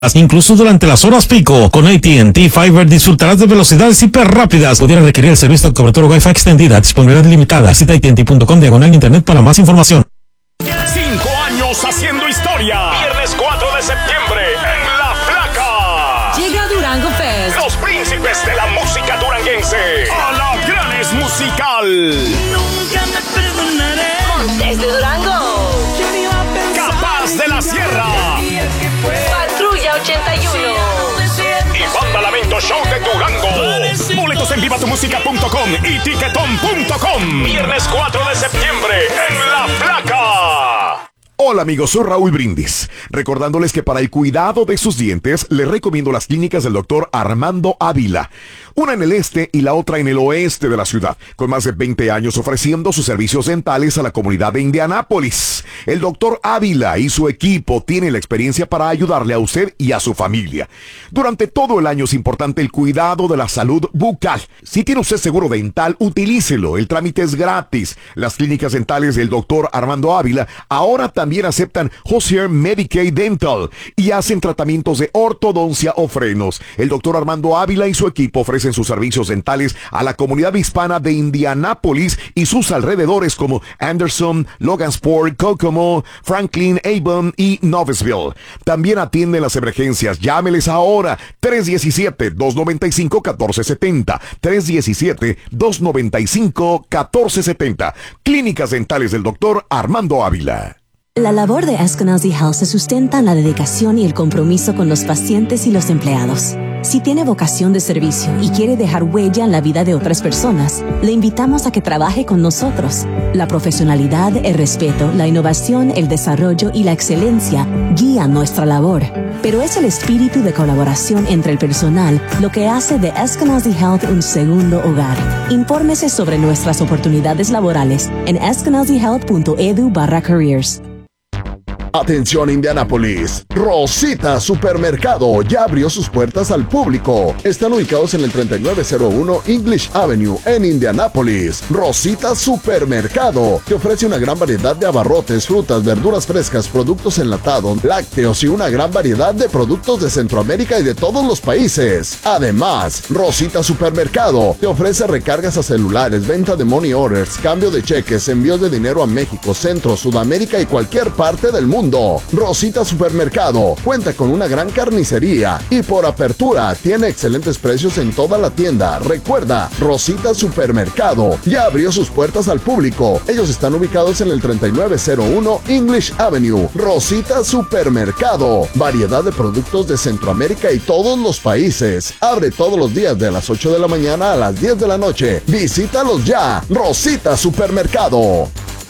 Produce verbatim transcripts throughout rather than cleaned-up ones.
Incluso durante las horas pico, con A T and T Fiber disfrutarás de velocidades hiper rápidas. Pudiera requerir el servicio de cobertura Wi-Fi extendida, disponibilidad limitada. Visita AT&T punto com diagonal internet para más información. Cinco años haciendo historia. Viernes cuatro de septiembre en La Flaca. Llega Durango Fest. Los príncipes de la música duranguense. A la Granes Musical. Nunca me perdonaré. Montes de Durango. Capaz de la Sierra. Patrulla ochenta y uno. Y Banda Lamento Show de Durango. Boletos en viva tu música punto com y tiquetón punto com. Viernes cuatro de septiembre en La Flaca. Hola amigos, soy Raúl Brindis, recordándoles que para el cuidado de sus dientes les recomiendo las clínicas del doctor Armando Ávila, una en el este y la otra en el oeste de la ciudad, con más de veinte años ofreciendo sus servicios dentales a la comunidad de Indianápolis. El doctor Ávila y su equipo tienen la experiencia para ayudarle a usted y a su familia. Durante todo el año es importante el cuidado de la salud bucal. Si tiene usted seguro dental, utilícelo, el trámite es gratis. Las clínicas dentales del doctor Armando Ávila ahora también También aceptan Hozier Medicaid Dental y hacen tratamientos de ortodoncia o frenos. El doctor Armando Ávila y su equipo ofrecen sus servicios dentales a la comunidad hispana de Indianápolis y sus alrededores como Anderson, Logansport, Kokomo, Franklin, Avon y Noblesville. También atienden las emergencias. Llámeles ahora. tres uno siete, dos nueve cinco, uno cuatro siete cero. tres uno siete, dos nueve cinco, uno cuatro siete cero. Clínicas dentales del doctor Armando Ávila. La labor de Eskenazi Health se sustenta en la dedicación y el compromiso con los pacientes y los empleados. Si tiene vocación de servicio y quiere dejar huella en la vida de otras personas, le invitamos a que trabaje con nosotros. La profesionalidad, el respeto, la innovación, el desarrollo y la excelencia guían nuestra labor. Pero es el espíritu de colaboración entre el personal lo que hace de Eskenazi Health un segundo hogar. Infórmese sobre nuestras oportunidades laborales en eskenazi health punto edu barra careers. Atención Indianápolis, Rosita Supermercado ya abrió sus puertas al público. Están ubicados en el treinta y nueve cero uno English Avenue en Indianápolis. Rosita Supermercado te ofrece una gran variedad de abarrotes, frutas, verduras frescas, productos enlatados, lácteos y una gran variedad de productos de Centroamérica y de todos los países. Además, Rosita Supermercado te ofrece recargas a celulares, venta de money orders, cambio de cheques, envíos de dinero a México, Centro, Sudamérica y cualquier parte del mundo. Rosita Supermercado cuenta con una gran carnicería y por apertura tiene excelentes precios en toda la tienda. Recuerda, Rosita Supermercado ya abrió sus puertas al público. Ellos están ubicados en el treinta y nueve cero uno English Avenue. Rosita Supermercado, variedad de productos de Centroamérica y todos los países. Abre todos los días de las ocho de la mañana a las diez de la noche. Visítalos ya. Rosita Supermercado.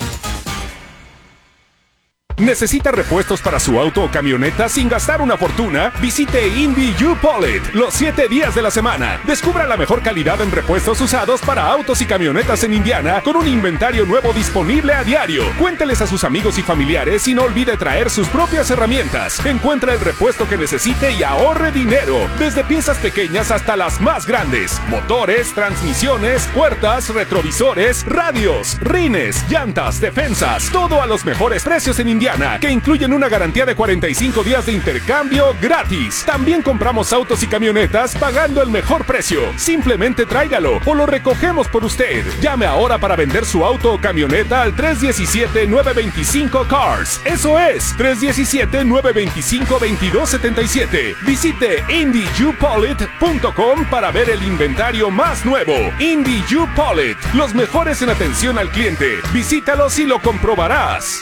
¿Necesita repuestos para su auto o camioneta sin gastar una fortuna? Visite Indy U-Polit los siete días de la semana. Descubra la mejor calidad en repuestos usados para autos y camionetas en Indiana con un inventario nuevo disponible a diario. Cuénteles a sus amigos y familiares y no olvide traer sus propias herramientas. Encuentra el repuesto que necesite y ahorre dinero. Desde piezas pequeñas hasta las más grandes. Motores, transmisiones, puertas, retrovisores, radios, rines, llantas, defensas. Todo a los mejores precios en Indiana, que incluyen una garantía de cuarenta y cinco días de intercambio gratis. También compramos autos y camionetas pagando el mejor precio. Simplemente tráigalo o lo recogemos por usted. Llame ahora para vender su auto o camioneta al tres uno siete, nueve dos cinco Cars. Eso es, tres uno siete, nueve dos cinco, dos dos siete siete. Visite Indy U Polit punto com para ver el inventario más nuevo. Indy U Polit, los mejores en atención al cliente. Visítalos y lo comprobarás.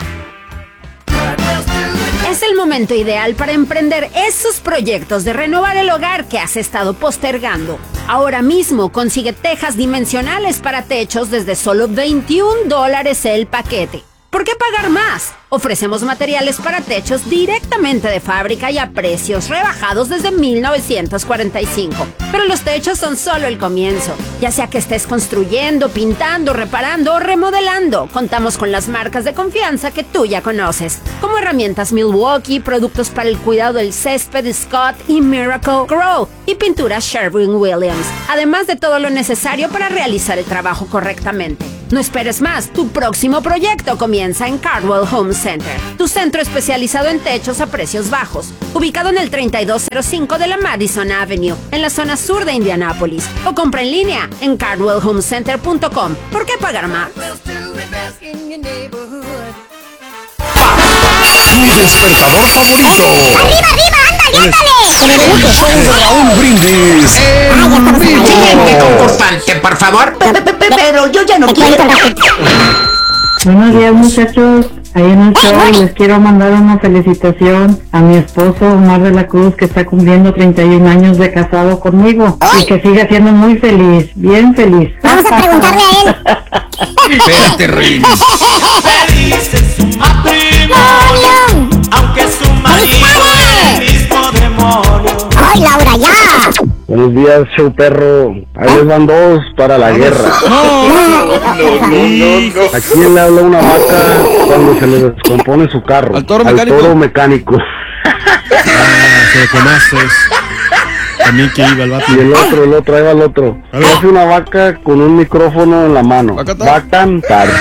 Es el momento ideal para emprender esos proyectos de renovar el hogar que has estado postergando. Ahora mismo consigue tejas dimensionales para techos desde solo veintiún dólares el paquete. ¿Por qué pagar más? Ofrecemos materiales para techos directamente de fábrica y a precios rebajados desde mil novecientos cuarenta y cinco. Pero los techos son solo el comienzo. Ya sea que estés construyendo, pintando, reparando o remodelando, contamos con las marcas de confianza que tú ya conoces, como herramientas Milwaukee, productos para el cuidado del césped Scott y Miracle Grow y pinturas Sherwin Williams, además de todo lo necesario para realizar el trabajo correctamente. No esperes más, tu próximo proyecto comienza en Cardwell Home Center, tu centro especializado en techos a precios bajos, ubicado en el treinta y dos cero cinco de la Madison Avenue, en la zona sur de Indianápolis, o compra en línea en cardwell home center punto com. ¿Por qué pagar más? Tu despertador favorito. ¡Arriba, arriba! ¡Ándale, ándale! El show de Raúl Brindis. En vivo. Siguiente concursante, por favor. Pero yo ya no quiero. Buenos días, muchachos. Ahí en el show les quiero mandar una felicitación a mi esposo Omar de la Cruz, que está cumpliendo treinta y un años de casado conmigo. Y que siga siendo muy feliz, bien feliz. Vamos a preguntarle a él. Espérate, Reyes. Feliz es su matrimonio, aunque su marido es el mismo demonio. ¡Ay, Laura, ya! Buenos días, show perro. Ahí les van dos para la guerra. No, no, no. ¿A quién le habla una vaca cuando se le descompone su carro? Al toro mecánico. Al toro mecánico. Ah, se lo conoces. También que iba el vato. Y el otro, el otro, ahí va el otro. Hace una vaca con un micrófono en la mano. Va a cantar.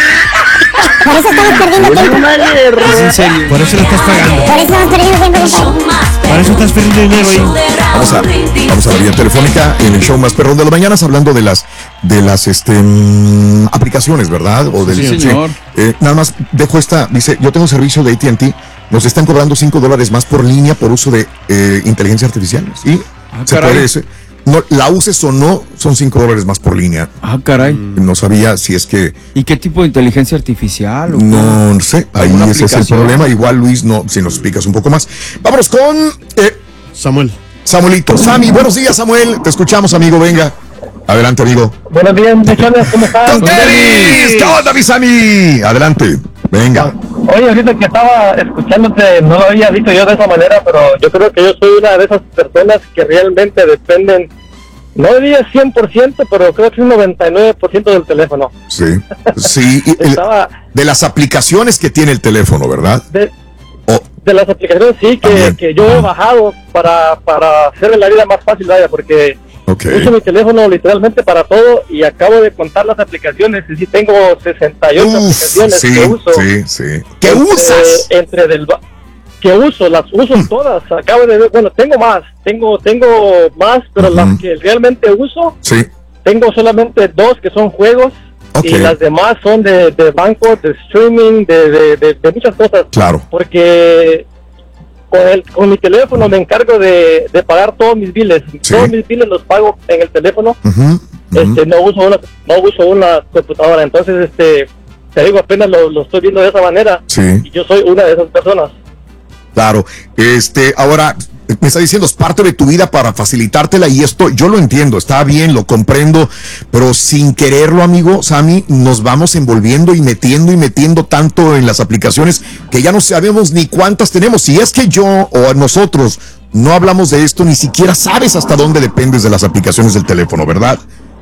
Por eso estamos perdiendo tiempo. Una guerra. Es en serio. Por eso la estás pagando. Por eso estamos perdiendo tiempo. Para eso estás perdiendo dinero ahí. Vamos a, vamos a la vía telefónica en el show más perrón de las mañanas, hablando de las de las este mm, aplicaciones, ¿verdad? O del, sí, señor. Sí. Eh, nada más dejo esta, dice, yo tengo servicio de A T and T, nos están cobrando cinco dólares más por línea por uso de eh, inteligencia artificial. ¿Sí? Ah, se caray. puede, se, no, la uses o no, son cinco dólares más por línea. Ah, caray. No sabía si es que... ¿Y qué tipo de inteligencia artificial? ¿O No, no sé, ahí ¿alguna ese es el aplicación? problema. Igual, Luis, no, si nos explicas un poco más. Vámonos con eh, Samuel. Samuelito. Sammy, buenos días, Samuel. Te escuchamos, amigo, venga. Adelante, amigo. Buenos días, muchachones, ¿cómo están? ¡Con tenis! ¿Qué onda, mi Sammy? Adelante, venga. Oye, ahorita que estaba escuchándote, no lo había visto yo de esa manera, pero yo creo que yo soy una de esas personas que realmente dependen, no diría cien por ciento, pero creo que un noventa y nueve por ciento del teléfono. Sí, sí. y el- Estaba de las aplicaciones que tiene el teléfono, ¿verdad? de, Oh, de las aplicaciones, sí, que, También. que yo he bajado para, para hacerle la vida más fácil, vaya, porque ok. uso mi teléfono literalmente para todo y acabo de contar las aplicaciones y sí tengo sesenta y ocho Uf, aplicaciones sí, que uso. sí, sí. ¿Qué Entre- usas? Entre del ba- que uso, las uso todas. Acabo de ver, bueno, tengo más, tengo tengo más, pero Ujú. las que realmente uso, Sí, tengo solamente dos que son juegos ok, y las demás son de, de banco, de streaming, de, de, de, de muchas cosas. claro. Porque con el con mi teléfono me encargo de, de pagar todos mis biles. Sí. Todos mis biles los pago en el teléfono. Ujú, ujú. Este, no uso una no uso una computadora, entonces este te digo, apenas lo, lo estoy viendo de esa manera Sí, y yo soy una de esas personas. claro. Este, ahora, me está diciendo, es parte de tu vida para facilitártela y esto, yo lo entiendo, está bien, lo comprendo, pero sin quererlo, amigo, Sammy, nos vamos envolviendo y metiendo y metiendo tanto en las aplicaciones que ya no sabemos ni cuántas tenemos. Si es que yo o nosotros no hablamos de esto, ni siquiera sabes hasta dónde dependes de las aplicaciones del teléfono, ¿verdad?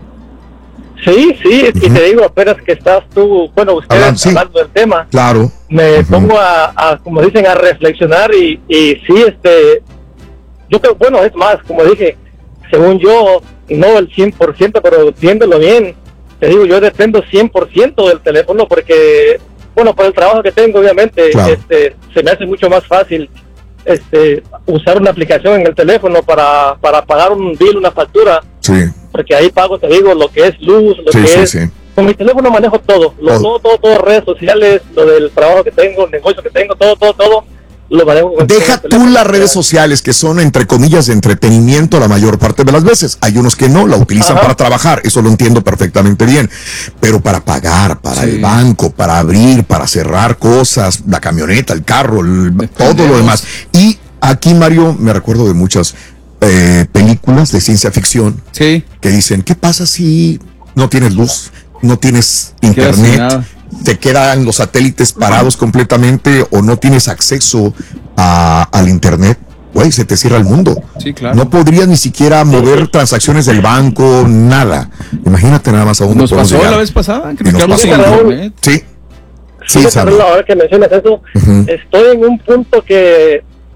Sí, sí, y te digo, apenas que estás tú, bueno, ustedes Hablan- sí. hablando del tema, Claro. me Ujú. pongo a, a, como dicen, a reflexionar y, y sí, este, yo creo, bueno, es más, como dije, según yo, no el cien por ciento, pero viéndolo bien, te digo, yo dependo cien por ciento del teléfono porque, bueno, por el trabajo que tengo, obviamente, Claro. este, se me hace mucho más fácil este, usar una aplicación en el teléfono para, para pagar un bill, una factura, Sí, porque ahí pago, te digo, lo que es luz, lo sí, que sí, es... sí. Con mi teléfono manejo todo, lo, Todo. todo, todo, todo, redes sociales, lo del trabajo que tengo, el negocio que tengo, todo, todo, todo, lo manejo con Deja el tú teléfono. las redes sociales que son entre comillas de entretenimiento la mayor parte de las veces. Hay unos que no, la utilizan Ajá. para trabajar, eso lo entiendo perfectamente bien. Pero para pagar, para Sí. el banco, para abrir, para cerrar cosas, la camioneta, el carro, el- todo lo demás. Y aquí, Mario, me recuerdo de muchas eh, películas de ciencia ficción Sí. que dicen, ¿qué pasa si no tienes luz, no tienes Quedas sin internet, nada. te quedan los satélites parados completamente o no tienes acceso a, al internet? Güey, se te cierra el mundo. Sí, claro. No podrías ni siquiera mover transacciones del banco, nada. Imagínate nada más a dónde Nos podemos pasó llegar. la vez pasada, que Y nos nos quedamos sin pasó. internet. Sí, sí, Fíjate, Sammy. Raúl, ahora que mencionas eso, Ujú. estoy en un punto que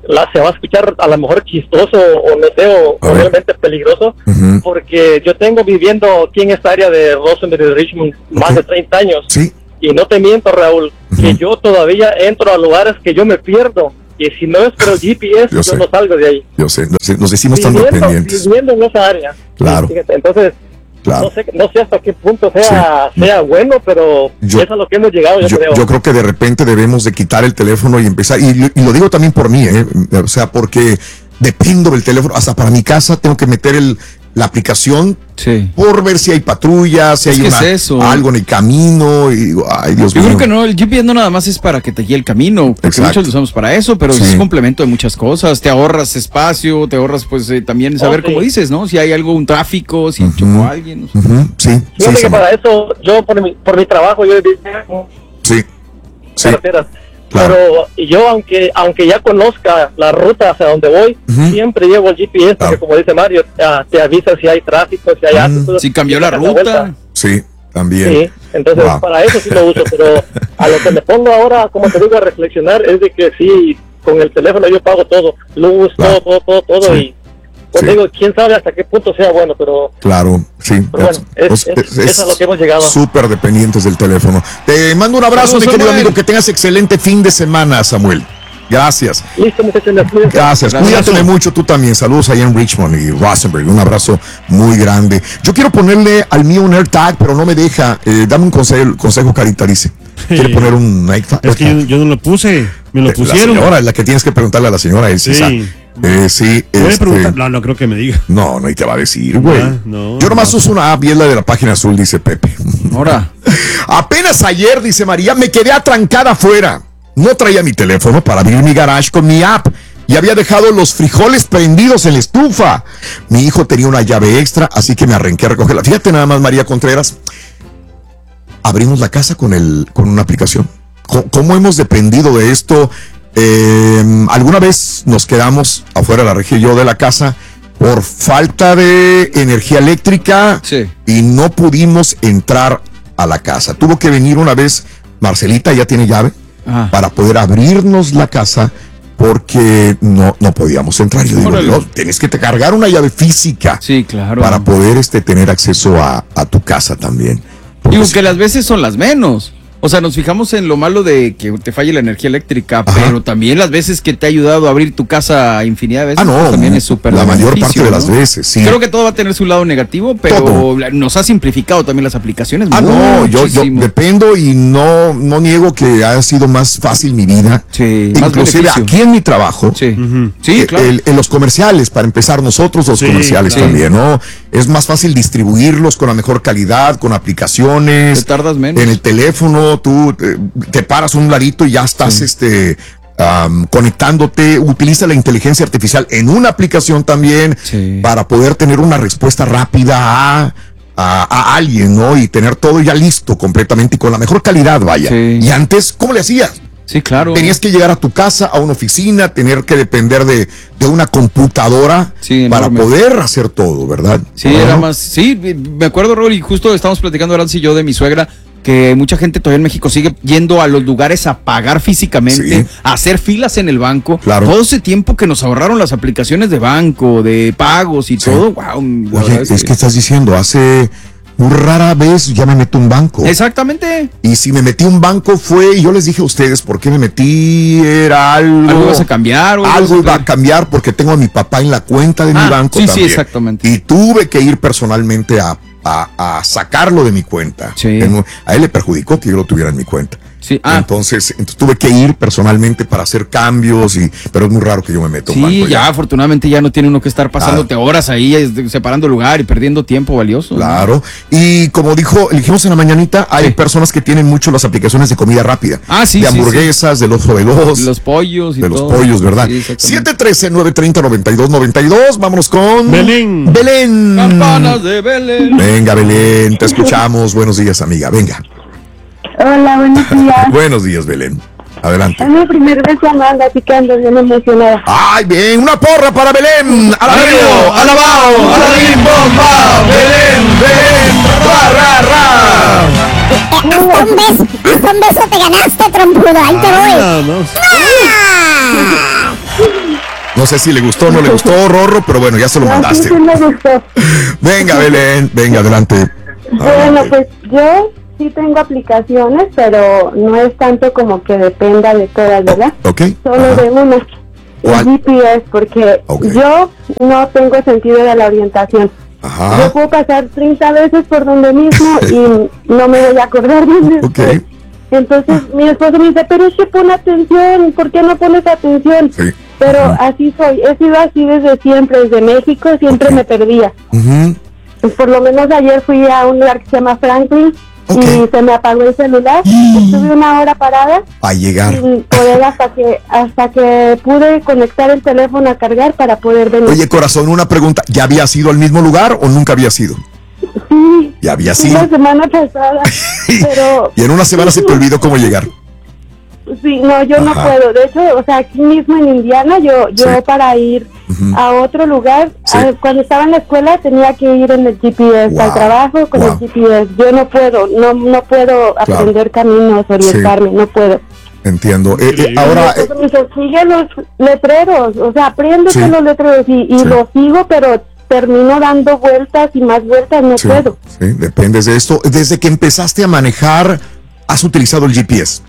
la, se va a escuchar a lo mejor chistoso o no sé, o obviamente peligroso, uh-huh. porque yo tengo viviendo aquí en esta área de Rosenberg y Richmond okay. más de treinta años. Sí. Y no te miento, Raúl, uh-huh. que yo todavía entro a lugares que yo me pierdo. Y si no es por el G P S, yo, yo no salgo de ahí. Yo sé, nos, nos decimos tan dependientes. Viviendo en esa área. Claro. Fíjate, entonces, claro. no sé no sé hasta qué punto sea, sí. sea bueno, pero yo, eso es a lo que hemos llegado, yo, yo creo. Yo creo que de repente debemos de quitar el teléfono y empezar, y, y lo digo también por mí, ¿eh? O sea, porque dependo del teléfono, hasta para mi casa tengo que meter el... la aplicación sí. por ver si hay patrullas, si hay una, es eso? algo en el camino y digo, ay Dios Yo mío. Yo creo que no, el G P S no nada más es para que te guíe el camino, porque Exacto. muchos lo usamos para eso, pero sí. es complemento de muchas cosas, te ahorras espacio, te ahorras pues eh, también saber, okay. como dices, ¿no? Si hay algo, un tráfico, si uh-huh. chocó a alguien. No sé. uh-huh. Sí, Fíjate sí, que para eso, yo por mi, por mi trabajo, yo sí, sí. Claro. Pero yo, aunque aunque ya conozca la ruta hacia donde voy, uh-huh. siempre llevo el G P S, porque claro. como dice Mario, uh, te avisa si hay tráfico, si hay uh-huh. algo. Si cambió la ruta. Vuelta. Sí, también. Sí, entonces wow. para eso sí lo uso, pero a lo que me pongo ahora, como te digo, a reflexionar, es de que sí, con el teléfono yo pago todo, luz, claro. todo, todo, todo, todo, sí. y pues sí. digo, quién sabe hasta qué punto sea bueno, pero... Claro, sí. Pero bueno, es, es, es, es a lo que hemos llegado. Súper dependientes del teléfono. Te mando un abrazo, Saludos, mi querido Samuel. amigo, que tengas excelente fin de semana, Samuel. Gracias. Listo, muchachos. Gracias. Gracias. Cuídate mucho tú también. Saludos allá en Richmond y Rosenberg. Un abrazo muy grande. Yo quiero ponerle al mío un AirTag, pero no me deja. Eh, dame un consejo, consejo, Carita, dice. ¿Quiere poner un AirTag? Es que yo, yo no lo puse. Me lo pusieron. La señora es la que tienes que preguntarle a la señora. Él, sí. sí. Eh, sí, este, no, no creo que me diga. No, no, y te va a decir, güey. No, no, Yo nomás no. uso una app y es la de la página azul, dice Pepe. Ahora. Apenas ayer, dice María, me quedé atrancada afuera. No traía mi teléfono para abrir mi garage con mi app y había dejado los frijoles prendidos en la estufa. Mi hijo tenía una llave extra, así que me arranqué a recogerla. Fíjate nada más, María Contreras. Abrimos la casa con, el, con una aplicación. ¿Cómo, cómo hemos dependido de esto? Eh, alguna vez nos quedamos afuera de la región yo de la casa por falta de energía eléctrica sí. y no pudimos entrar a la casa. Tuvo que venir una vez Marcelita, ya tiene llave, ah. para poder abrirnos la casa porque no, no podíamos entrar. Yo digo, no, tienes que te cargar una llave física sí, claro. para poder este, tener acceso a, a tu casa también. Digo que las veces son las menos. O sea, nos fijamos en lo malo de que te falle la energía eléctrica, Ajá. pero también las veces que te ha ayudado a abrir tu casa infinidad de veces, ah, no, pues también es súper la mayor parte de ¿no? las veces, sí. Creo que todo va a tener su lado negativo, pero todo. Nos ha simplificado también las aplicaciones. Ah, no, yo, yo dependo y no, no niego que ha sido más fácil mi vida. Sí, inclusive aquí en mi trabajo, sí, uh-huh. sí eh, claro. el, en los comerciales, para empezar nosotros los sí, comerciales claro. también, ¿no? Es más fácil distribuirlos con la mejor calidad, con aplicaciones. Te tardas menos. En el teléfono, tú... Eh, te paras un ladito y ya estás sí. este um, conectándote, utiliza la inteligencia artificial en una aplicación también sí. para poder tener una respuesta rápida a, a, a alguien, ¿no? Y tener todo ya listo completamente y con la mejor calidad, vaya. Sí. Y antes, ¿cómo le hacías? Sí, claro. Tenías que llegar a tu casa, a una oficina, tener que depender de, de una computadora sí, para poder hacer todo, ¿verdad? Sí, ¿no? Era más, sí, me acuerdo, Raúl, y justo estábamos platicando Aranza y yo de mi suegra, que mucha gente todavía en México sigue yendo a los lugares a pagar físicamente, sí. a hacer filas en el banco. Claro. Todo ese tiempo que nos ahorraron las aplicaciones de banco, de pagos y sí. todo, wow. Oye, es que... que estás diciendo, hace muy rara vez ya me meto un banco. Exactamente. Y si me metí un banco fue, y yo les dije a ustedes por qué me metí, era algo... Algo ibas a cambiar. O algo iba a cambiar porque tengo a mi papá en la cuenta de ah, mi banco sí, también. Sí, exactamente. Y tuve que ir personalmente a A, a sacarlo de mi cuenta. Sí. A él le perjudicó que yo lo tuviera en mi cuenta. Sí. Ah. Entonces, entonces tuve que ir personalmente para hacer cambios, y, pero es muy raro que yo me meto. Sí, banco, ya, ya afortunadamente ya no tiene uno que estar pasándote ah. horas ahí separando lugar y perdiendo tiempo valioso. Claro. ¿No? Y como dijo, dijimos en la mañanita, hay sí. personas que tienen mucho las aplicaciones de comida rápida. Ah, sí. De sí, hamburguesas, sí. de los veloz. De los pollos y De todo. los pollos, ¿verdad? Sí, siete uno tres, nueve tres cero, nueve dos nueve dos. Vámonos con Belén. Belén. Campanas de Belén. Venga, Belén, te escuchamos. Buenos días, amiga. Venga. Hola, buenos días. Buenos días, Belén. Adelante. Es mi primer vez llamando, así que ando bien emocionada. ¡Ay, bien! ¡Una porra para Belén! ¡Alabao! ¡Alabao! ¡Alabim, bomba! ¡Belén! ¡Belén! ¡Ra, ra, ra! Hasta un beso, hasta un beso te ganaste, trompudo. Ahí te voy. Ah, no. ¡Ah! No sé si le gustó o no le gustó, Rorro, pero bueno, ya se lo No, mandaste. sí, sí me gustó. Venga, Belén, venga, adelante. Bueno, pues yo sí tengo aplicaciones, pero no es tanto como que dependa de todas, ¿verdad? Ok. Solo Ajá. de una. El ¿Cuál? G P S, porque Ok. yo no tengo sentido de la orientación. Ajá. Yo puedo pasar treinta veces por donde mismo y no me voy a acordar dónde Ok. estoy. Entonces mi esposo me dice, pero es que pon atención, ¿por qué no pones atención? Sí. Pero así soy, he sido así desde siempre, desde México siempre me perdía. Ujú. Pues por lo menos ayer fui a un lugar que se llama Franklin Ok. y se me apagó el celular. Estuve una hora parada A llegar. sin poder hasta que hasta que pude conectar el teléfono a cargar para poder venir. Oye, corazón, una pregunta. ¿Ya había sido al mismo lugar o nunca había sido? Sí, Ya había fui sido. la semana pasada, pero Y en una semana se te olvidó cómo llegar. sí, no, yo no Ajá. puedo. De hecho, o sea, aquí mismo en Indiana, yo yo Sí. para ir Ujú. a otro lugar, Sí. a- cuando estaba en la escuela tenía que ir en el G P S Wow. al trabajo con Wow. el G P S. Yo no puedo, no no puedo aprender caminos, orientarme, no puedo. Entiendo. Eh, eh, ahora, eh, Entonces me dice, sigue los letreros, o sea, apréndete Sí. los letreros y, y Sí. los sigo, pero termino dando vueltas y más vueltas, no sí, puedo. sí, dependes de esto. Desde que empezaste a manejar, ¿has utilizado el G P S?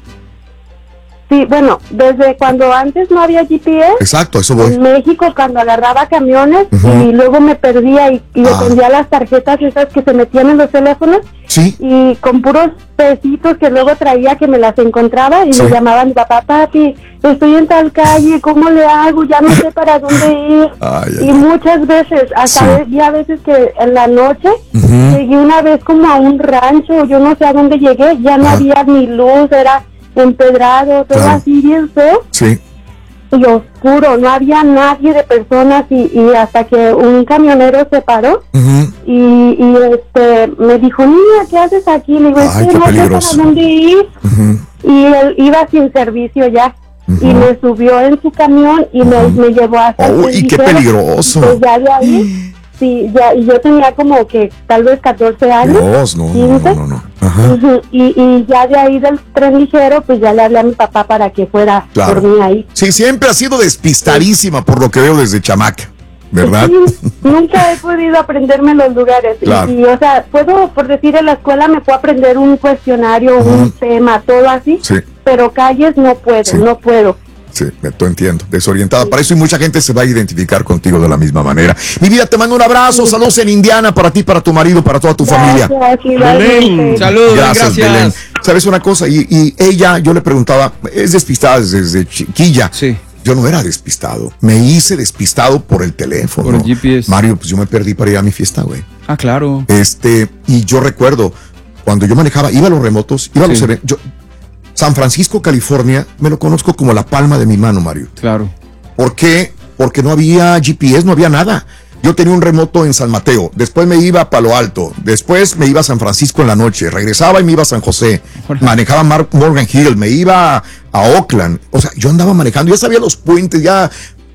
Sí, bueno, desde cuando antes no había G P S, Exacto, eso voy. en México cuando agarraba camiones Ujú. y luego me perdía y, y Ah. dependía las tarjetas esas que se metían en los teléfonos Sí. y con puros pesitos que luego traía que me las encontraba y Sí. me llamaban mi papá, papi, estoy en tal calle, ¿cómo le hago? Ya no sé para dónde ir. Ay, ay, Y ay. muchas veces, hasta Sí. había veces que en la noche Ujú. llegué una vez como a un rancho, yo no sé a dónde llegué, ya no Ajá. había ni luz, era empedrado, todo Claro. así bien feo Sí. y oscuro, no había nadie de personas y, y hasta que un camionero se paró Ujú. y, y este me dijo, niña, ¿qué haces aquí? Le digo, es Ay, que qué no sé peligroso. para dónde ir. Ujú. Y él iba sin servicio ya. Ujú. Y me subió en su camión y me, Ujú. me llevó hasta el Uy, qué cenicero. peligroso. Pues ya de ahí, sí, ya, y yo tenía como que tal vez catorce años. Dios, no, no, no, no, no. Ajá. Ujú, y, y ya de ahí del tren ligero, pues ya le hablé a mi papá para que fuera Claro. por mí ahí. Sí, siempre has sido despistadísima por lo que veo desde chamaca, ¿verdad? Sí, nunca he podido aprenderme los lugares. Y- Claro. Y, o sea, puedo, por decir, en la escuela me puedo aprender un cuestionario, un tema, todo así, Sí. pero calles no puedo, Sí. no puedo. Sí, me te entiendo, desorientada. Para eso y mucha gente se va a identificar contigo de la misma manera. Mi vida, te mando un abrazo, saludos en Indiana para ti, para tu marido, para toda tu familia. Gracias, igualmente. Saludos, Gracias, gracias. Belén. ¿Sabes una cosa? Y, y ella, yo le preguntaba, es despistada desde chiquilla. Sí. Yo no era despistado, me hice despistado por el teléfono. Por el G P S. Mario, pues yo me perdí para ir a mi fiesta, güey. Ah, claro. Este, y yo recuerdo, cuando yo manejaba, iba a los remotos, iba a los Sí. eventos. Yo, San Francisco, California, me lo conozco como la palma de mi mano, Mario. Claro. ¿Por qué? Porque no había G P S, no había nada. Yo tenía un remoto en San Mateo, después me iba a Palo Alto, después me iba a San Francisco en la noche, regresaba y me iba a San José, manejaba Mar- Morgan Hill, me iba a Oakland. O sea, yo andaba manejando, ya sabía los puentes, ya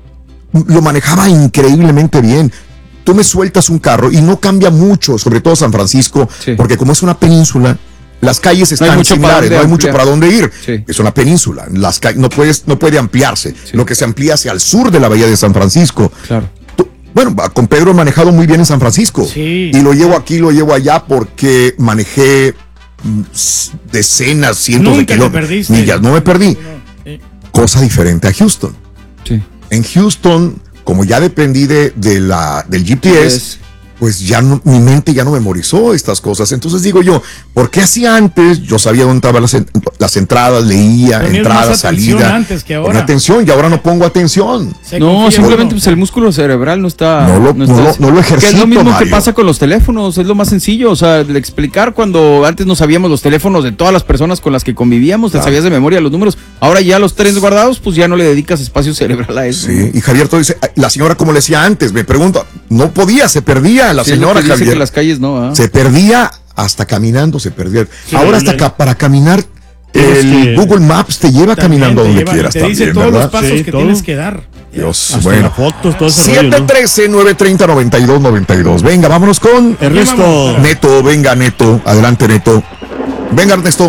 lo manejaba increíblemente bien. Tú me sueltas un carro y no cambia mucho, sobre todo San Francisco, Sí. porque como es una península, las calles No hay están mucho para similares, dónde no hay mucho ampliar. para dónde ir. Sí. Es una península, las ca- no puedes, no puede ampliarse. Lo que se amplía hacia el sur de la bahía de San Francisco. Claro. Tú- Bueno, con Pedro he manejado muy bien en San Francisco. Sí. Y lo llevo aquí, lo llevo allá porque manejé mm, s- decenas, cientos Nunca de te kilómetros. perdiste. Millas, no me perdí. Sí. Cosa diferente a Houston. Sí. En Houston, como ya dependí de, de la, del G P S, Yes. pues ya no, mi mente ya no memorizó estas cosas. Entonces digo yo, ¿por qué hacía antes? Yo sabía dónde estaban las, en- las entradas, leía, Ponías entrada, más atención salida. antes que ahora. Ponía atención y ahora no pongo atención. Se No, confía simplemente uno. pues el músculo cerebral no está. No lo- no lo- está- no lo Que es ejercito, lo mismo que Mario. pasa con los teléfonos, es lo más sencillo. O sea, de explicar cuando antes no sabíamos los teléfonos de todas las personas con las que convivíamos, te Claro. sabías de memoria los números. Ahora ya los tres guardados, pues ya no le dedicas espacio cerebral a eso. Sí, y Javier todo dice, la señora como le decía antes, me pregunta, no podía, se perdía la Sí, es lo señora que dice Javier. que las calles no. ¿ah? Se perdía hasta caminando, se perdía. Sí, Ahora hasta el- ca- para caminar, Tienes el que- Google Maps te lleva También caminando te donde lleva- quieras te también, dice todos ¿verdad? los pasos Sí, que todo. tienes que dar. Dios, Hasta bueno. las fotos, todo ese rollo, siete ¿no? trece, nueve treinta, noventa y dos noventa y dos. Venga, vámonos con Ernesto. Neto, venga Neto, adelante Neto. Venga Ernesto.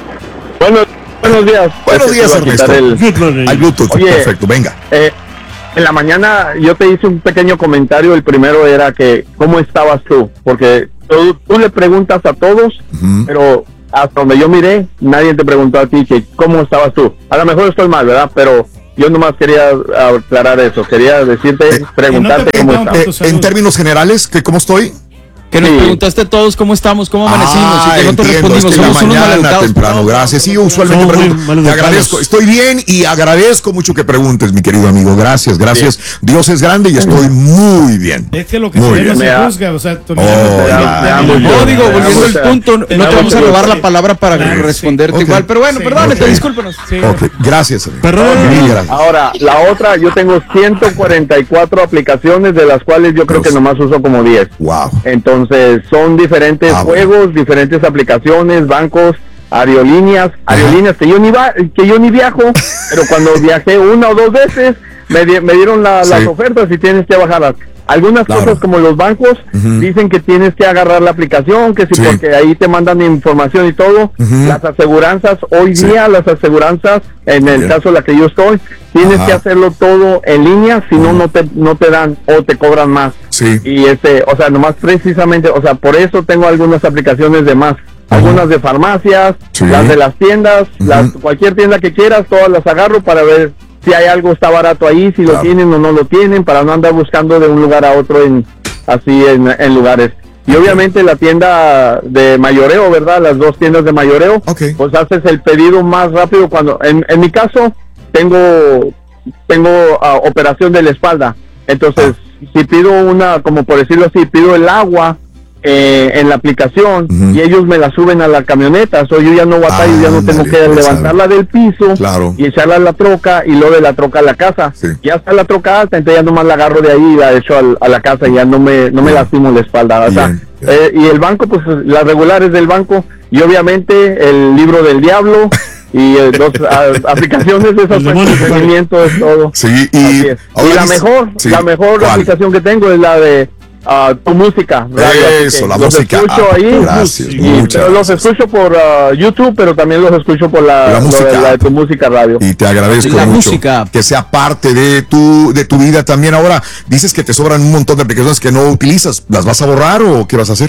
Bueno, buenos días. Buenos Este, días te voy a quitar Ernesto. el- Good morning. Al Bluetooth, Oye, perfecto, venga. Eh, en la mañana yo te hice un pequeño comentario. El primero era que, ¿cómo estabas tú? Porque tú, tú le preguntas a todos, uh-huh. pero hasta donde yo miré, nadie te preguntó a ti que cómo estabas tú. A lo mejor estoy mal, ¿verdad? Pero yo nomás quería aclarar eso. Quería decirte, eh, preguntarte no cómo estabas. Eh, en términos generales, ¿que ¿cómo estoy? Que nos sí. preguntaste a todos cómo estamos, cómo amanecimos, ah, y que nosotros entiendo, respondimos, es que somos la unos mañana maleducados. temprano, gracias. Sí, usualmente Somos pregunto. Te agradezco, estoy bien y agradezco mucho que preguntes, mi querido amigo. Gracias, gracias. Sí. Dios es grande y estoy muy bien. Es que lo que muy se ve no bien. se juzga, o sea, tú oh, ya, no, no, digo, volviendo al punto, no te vamos a robar la palabra para claro, responderte sí. igual, okay. pero bueno, sí, perdónate, okay. discúlpanos. Sí. Okay. Gracias, amigo. Perdón. Okay. Ahora, la otra, yo tengo ciento cuarenta y cuatro aplicaciones, de las cuales yo creo Dios. que nomás uso como diez. Wow. Entonces, son diferentes ah, juegos, bueno. diferentes aplicaciones, bancos, aerolíneas, aerolíneas que yo ni va, que yo ni viajo, pero cuando viajé una o dos veces, me, di, me dieron la, sí. las ofertas y tienes que bajarlas. Algunas claro. cosas como los bancos uh-huh. dicen que tienes que agarrar la aplicación, que sí, sí. porque ahí te mandan información y todo. Uh-huh. Las aseguranzas, hoy sí. día las aseguranzas, en el Bien. caso de la que yo estoy, tienes Ajá. que hacerlo todo en línea, si no, uh-huh. no te no te dan o te cobran más. Sí. Y este, o sea, nomás precisamente, o sea, por eso tengo algunas aplicaciones de más. Uh-huh. Algunas de farmacias, sí. las de las tiendas, uh-huh. las, cualquier tienda que quieras, todas las agarro para ver si hay algo está barato ahí, si claro. lo tienen o no lo tienen, para no andar buscando de un lugar a otro en así en, en lugares. Y obviamente la tienda de mayoreo, ¿verdad? Las dos tiendas de mayoreo, okay. pues haces el pedido más rápido cuando, en, en mi caso, tengo tengo uh, operación de la espalda. Entonces, ah. si pido una, como por decirlo así, pido el agua eh, en la aplicación uh-huh. y ellos me la suben a la camioneta, so yo ya no batallo, ah, ya no tengo que levantarla del piso claro. y echarla a la troca y luego de la troca a la casa. Sí. Ya está la troca alta, entonces ya nomás la agarro de ahí y la echo al, a la casa y ya no me no me lastimo la espalda. O sea, bien, bien. Eh, y el banco, pues las regulares del banco y obviamente el libro del diablo y eh, dos a, aplicaciones de esas entretenimiento es todo. Sí, y, y la dice, mejor, sí. la mejor ¿Cuál? aplicación que tengo es la de Uh, tu música, radio, eso, la los música. Escucho Ah, ahí, gracias, y los gracias. escucho por uh, YouTube, pero también los escucho por la, la, música. de, la de tu música radio. Y te agradezco la mucho música. que sea parte de tu de tu vida también. Ahora dices que te sobran un montón de aplicaciones que no utilizas. ¿Las vas a borrar o qué vas a hacer?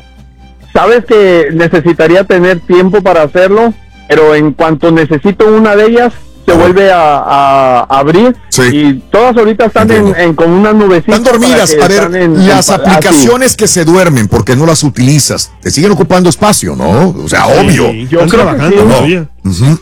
Sabes que necesitaría tener tiempo para hacerlo, pero en cuanto necesito una de ellas se vuelve a, a, a abrir sí. y todas ahorita están en, en con una nubecita. Están dormidas. A ver, en, las en, aplicaciones así. que se duermen porque no las utilizas, te siguen ocupando espacio, ¿no? O sea, sí, obvio. Yo creo que sí. No. Uh-huh.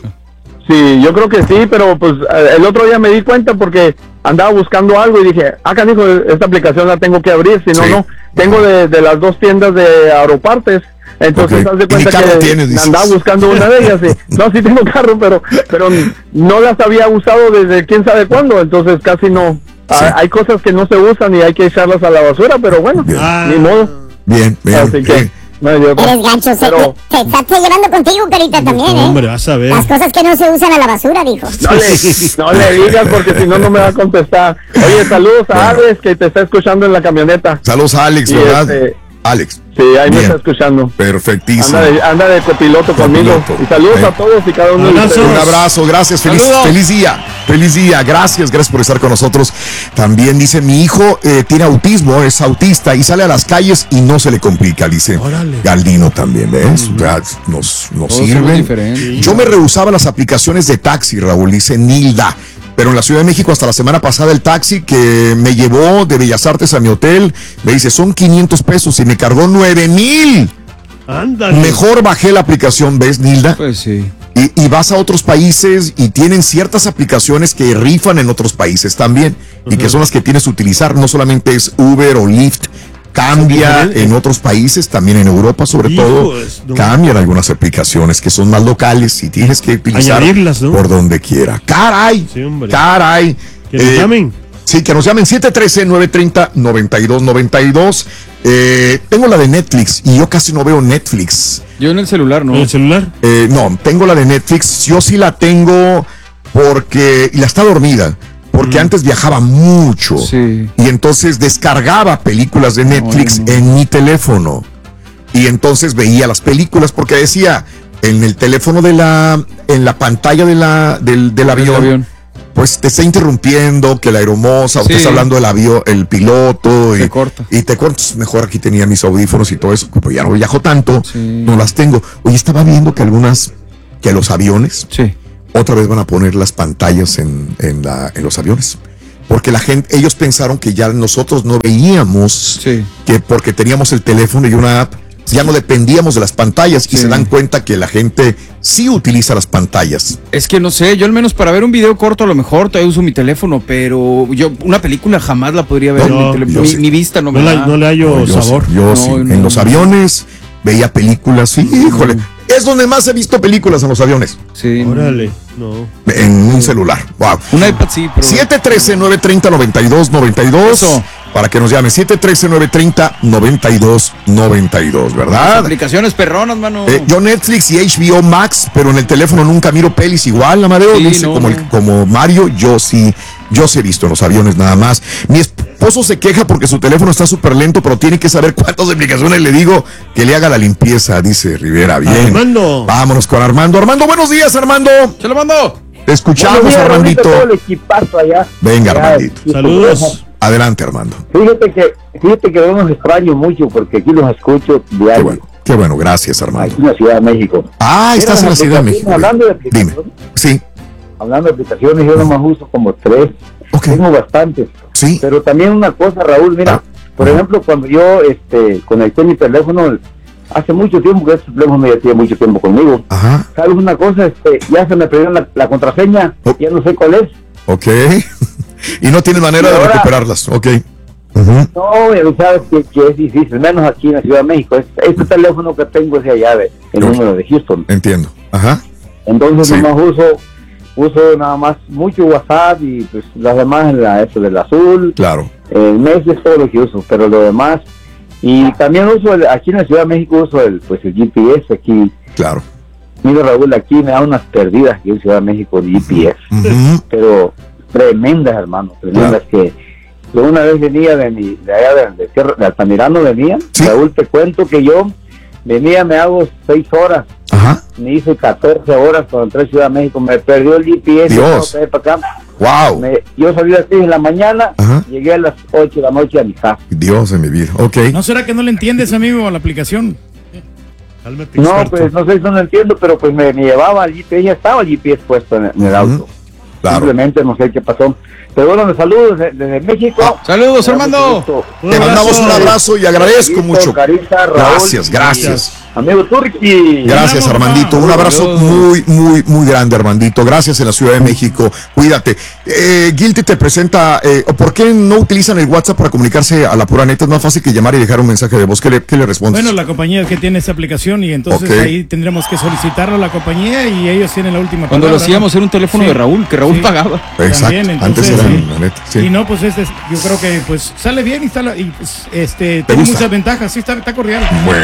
Sí, yo creo que sí, pero pues el otro día me di cuenta porque andaba buscando algo y dije, ah, canijo, esta aplicación la tengo que abrir, si no, sí. no. Tengo de, de las dos tiendas de Aeropartes. Entonces, okay. haz de cuenta que tienes, andaba buscando una de ellas. Y, no, sí tengo carro, pero pero no las había usado desde quién sabe cuándo. Entonces, casi no. Sí. Ah, hay cosas que no se usan y hay que echarlas a la basura, pero bueno, ah. ni modo. Bien, bien. Así que, bien. No, yo, Eres gancho, pero... te, te estás llevando contigo, Carita, también, ¿eh? Hombre, vas a ver. Las cosas que no se usan a la basura, dijo. No le, no le digas porque si no, no me va a contestar. Oye, saludos a bueno. Alex, que te está escuchando en la camioneta. Saludos a Alex, y ¿verdad? Este, Alex. Sí, ahí Bien. me está escuchando. Perfectísimo. Anda de, anda de copiloto conmigo. Y saludos eh. a todos y cada uno de ustedes. Un abrazo, gracias, feliz, feliz día. Feliz día, gracias, gracias por estar con nosotros. También dice, mi hijo eh, tiene autismo, es autista y sale a las calles y no se le complica, dice Órale. Galdino también, ¿ves? Uh-huh. O sea, nos, nos sirven. Yo me rehusaba las aplicaciones de taxi, Raúl, dice Nilda. Pero en la Ciudad de México hasta la semana pasada el taxi que me llevó de Bellas Artes a mi hotel, me dice, son quinientos pesos y me cargó nueve mil. Ándale. Mejor bajé la aplicación, ¿ves, Nilda? Pues sí. Y, y vas a otros países y tienen ciertas aplicaciones que rifan en otros países también, uh-huh. y que son las que tienes que utilizar, no solamente es Uber o Lyft. Cambia en otros países, también en Europa sobre Hijos, todo, no. cambian algunas aplicaciones que son más locales y tienes que utilizar ¿no? por donde quiera. ¡Caray! Sí, ¡Caray! Que nos eh, llamen. Sí, que nos llamen siete uno tres, nueve tres cero, nueve dos nueve dos. Eh, tengo la de Netflix y yo casi no veo Netflix. Yo en el celular, ¿no? ¿En el celular? Eh, no, tengo la de Netflix. Yo sí la tengo porque... Y la está dormida. Porque mm. antes viajaba mucho sí. y entonces descargaba películas de Netflix no, no. en mi teléfono y entonces veía las películas porque decía en el teléfono de la en la pantalla de la del, del avión, avión pues te está interrumpiendo, que la aeromoza, o Sí. estás hablando del avión, el piloto, Te y, corta. y te cortas. Mejor aquí tenía mis audífonos y todo eso, pero ya no viajo tanto, no las tengo. Oye, estaba viendo que algunas, que los aviones, Sí. otra vez van a poner las pantallas en, en, la, en los aviones. Porque la gente, ellos pensaron que ya nosotros no veíamos, Sí. que porque teníamos el teléfono y una app, ya no dependíamos de las pantallas y Sí. se dan cuenta que la gente sí utiliza las pantallas. Es que no sé, yo al menos para ver un video corto a lo mejor todavía uso mi teléfono, pero yo una película jamás la podría ver No, en mi teléfono. yo Mi, sí. mi vista no me No, da. la- no le hallo No, yo sabor. sí, yo No, sí. no, En los no. aviones veía películas, sí, híjole. Es donde más he visto películas, en los aviones. Sí. Órale, no. En un celular. Wow. Un iPad sí, pero. siete uno tres, nueve tres cero, nueve dos nueve dos. Eso. Para que nos llame. siete uno tres, nueve tres cero, nueve dos nueve dos, Las ¿verdad? aplicaciones perronas, mano. Eh, yo Netflix y H B O Max, pero en el teléfono nunca miro pelis igual, Amadeo. Sí, Dice no, como, no. el- como Mario, yo sí, yo sí he visto en los aviones nada más. Mi esposo se queja porque su teléfono está súper lento, pero tiene que saber cuántas aplicaciones le digo que le haga la limpieza, dice Rivera. Bien. Armando. Vámonos con Armando. Armando, buenos días, Armando. Se lo mando. Te escuchamos, Buenos días, Armandito. Raulito, todo el equipazo allá. Venga, Allá, Armandito. aquí, Saludos. Adelante, Armando. Fíjate que, fíjate que yo los extraño mucho porque aquí los escucho Qué diario. bueno, qué bueno, gracias, Armando. Aquí en la Ciudad de México. Ah, estás Mira, en la Ciudad de aplicaciones, México. Hablando de Dime. aplicaciones, Sí, hablando de aplicaciones, yo nomás uso como tres. ok. Tengo bastantes. Sí. Pero también una cosa, Raúl, mira, Ah, por ajá. ejemplo, cuando yo este, conecté mi teléfono, hace mucho tiempo que este teléfono ya tiene mucho tiempo conmigo. Ajá, ¿Sabes una cosa? Este, ya se me perdió la, la contraseña, Oh. ya no sé cuál es. ok. Y no tienes manera Y de ahora- recuperarlas, ok. Ujú. No, ya sabes que, que es difícil, menos aquí en la Ciudad de México. Este, este teléfono que tengo es de allá, de, el Ok. número de Houston. Entiendo. Ajá. Entonces Sí. nomás uso, uso nada más mucho WhatsApp y pues las demás, la, eso del azul, Claro. el mes es todo lo que uso, pero lo demás. Y también uso, el, aquí en la Ciudad de México uso el, pues el G P S aquí. Claro. Mira, Raúl, aquí me da unas perdidas aquí en Ciudad de México de G P S, Ujú. pero tremendas, hermano, tremendas que yo una vez venía de mi, de allá de, de, Tierra- de Altamirano venía, Sí. Raúl, te cuento que yo venía, me hago seis horas, Ajá. me hice catorce horas cuando entré a Ciudad de México, me perdió el G P S, Dios. no sé, para acá. Wow. Me- yo salí a las seis de la mañana, Ajá. llegué a las ocho de la noche a mi casa. Dios de mi vida. Ok. ¿No será que no le entiendes, amigo, a la aplicación? Cálmate, No, experto. pues no sé, no lo entiendo, pero pues me, me llevaba al G P S, ya estaba el G P S puesto en, en el auto. Claro. Simplemente no sé qué pasó. Pero bueno, me saludos desde, desde México. Saludos, Me da Armando. mucho gusto. Te mandamos un abrazo y agradezco Carito, mucho. Carita, Raúl, Gracias, y gracias. Amigo Turki. Gracias, Armandito. Un abrazo Saludos. muy, muy, muy grande, Armandito. Gracias en la Ciudad de México. Cuídate. Eh, Guilty te presenta, eh, ¿por qué no utilizan el WhatsApp para comunicarse a la pura neta? Es más fácil que llamar y dejar un mensaje de voz. ¿Qué le, qué le respondes? Bueno, la compañía que tiene esa aplicación y entonces Ok. ahí tendremos que solicitarlo a la compañía y ellos tienen la última Cuando lo palabra, hacíamos ¿no? era un teléfono Sí. de Raúl, que Raúl Sí. pagaba. Exacto. También, Antes entonces, era sí. la neta. Y Sí. no, pues este, es- yo creo que pues sale bien y, está la- y pues, este, tiene gusta? muchas ventajas, sí, está, está cordial. Bueno,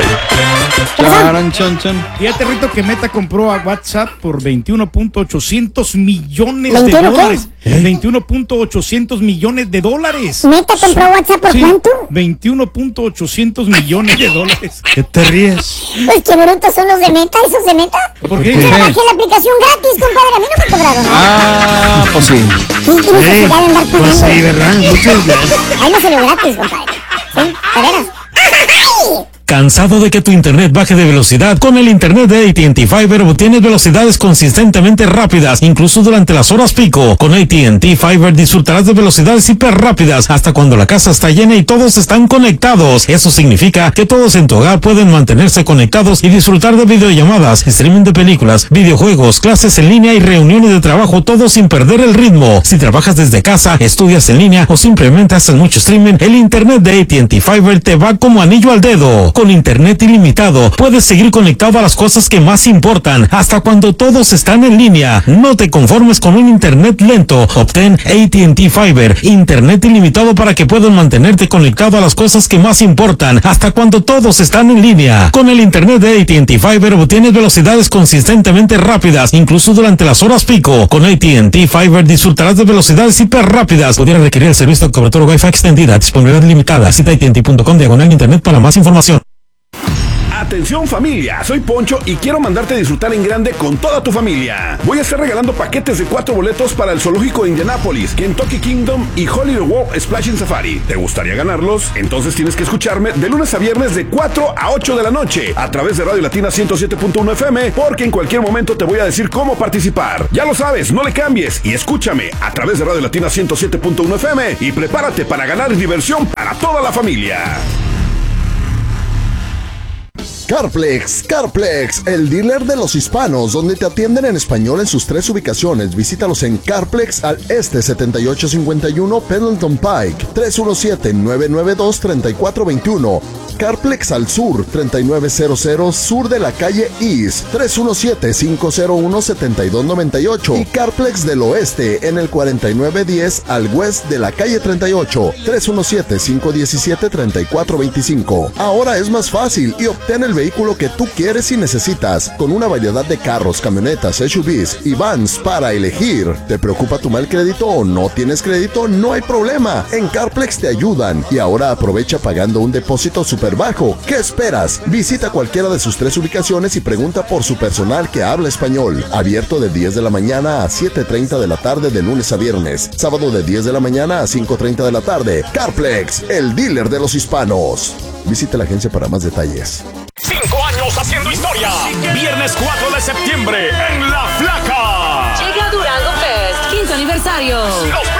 ok. Charan, chan, chan. Fíjate, Rito, que Meta compró a WhatsApp por veintiuno punto ochocientos millones de ¿veintiuno qué? dólares. veintiuno punto ochocientos millones de dólares. ¿Neta compró WhatsApp por Sí, cuánto? veintiuno punto ochocientos millones de dólares. ¿Qué te ríes? Pues qué brutos son los de Meta, esos de Meta. ¿Por qué? Yo bajé la aplicación gratis, compadre, a mí no me cobraron. Ah, pues sí. Sí, qué necesidad de andar pagando. Pues sí, ¿verdad? Muchas gracias. Ahí no se lo gratis, compadre. Sí, de veras. ¡Ay! ¿Cansado de que tu internet baje de velocidad? Con el internet de A T and T Fiber obtienes velocidades consistentemente rápidas, incluso durante las horas pico. Con A T and T Fiber disfrutarás de velocidades hiper rápidas hasta cuando la casa está llena y todos están conectados. Eso significa que todos en tu hogar pueden mantenerse conectados y disfrutar de videollamadas, streaming de películas, videojuegos, clases en línea y reuniones de trabajo, todo sin perder el ritmo. Si trabajas desde casa, estudias en línea o simplemente haces mucho streaming, el internet de A T and T Fiber te va como anillo al dedo. Con internet ilimitado, puedes seguir conectado a las cosas que más importan, hasta cuando todos están en línea. No te conformes con un internet lento. Obtén A T and T Fiber, internet ilimitado para que puedas mantenerte conectado a las cosas que más importan, hasta cuando todos están en línea. Con el internet de A T and T Fiber obtienes velocidades consistentemente rápidas, incluso durante las horas pico. Con A T and T Fiber disfrutarás de velocidades hiper rápidas. Pudiera requerir el servicio de cobertura Wi-Fi extendida, disponibilidad limitada. Visita A T and T punto com diagonal internet para más información. Atención familia, soy Poncho y quiero mandarte a disfrutar en grande con toda tu familia. Voy a estar regalando paquetes de cuatro boletos para el zoológico de Indianápolis, Kentucky Kingdom y Hollywood World Splashing Safari. ¿Te gustaría ganarlos? Entonces tienes que escucharme de lunes a viernes de cuatro a ocho de la noche a través de Radio Latina ciento siete punto uno F M, porque en cualquier momento te voy a decir cómo participar. Ya lo sabes, no le cambies y escúchame a través de Radio Latina ciento siete punto uno F M y prepárate para ganar diversión para toda la familia. Carplex, Carplex, el dealer de los hispanos, donde te atienden en español en sus tres ubicaciones. Visítalos en Carplex al este setenta y ocho cincuenta y uno Pendleton Pike, tres uno siete, nueve nueve dos, tres cuatro dos uno. Carplex al sur, treinta y nueve cero cero sur de la calle East, tres uno siete, cinco cero uno, siete dos nueve ocho. Y Carplex del oeste en el cuarenta y nueve diez al west de la calle treinta y ocho, tres uno siete, cinco uno siete, tres cuatro dos cinco. Ahora es más fácil y obtén el vehículo que tú quieres y necesitas, con una variedad de carros, camionetas, S U Vs y vans para elegir. ¿Te preocupa tu mal crédito o no tienes crédito? No hay problema, en Carplex te ayudan. Y ahora aprovecha pagando un depósito super bajo. ¿Qué esperas? Visita cualquiera de sus tres ubicaciones y pregunta por su personal que habla español. Abierto de diez de la mañana a siete treinta de la tarde de lunes a viernes. Sábado de diez de la mañana a cinco treinta de la tarde. Carplex, el dealer de los hispanos. Visite la agencia para más detalles. Cinco años haciendo historia. Viernes cuatro de septiembre en La Flaca. Llega Durango Fest, quinto aniversario. Los